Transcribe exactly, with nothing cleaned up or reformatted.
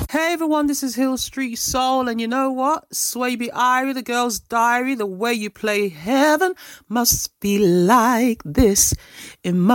Hey everyone, this is Hill Street Soul, and you know what? Swaby Irie, the girl's diary, the way you play heaven must be like this. It must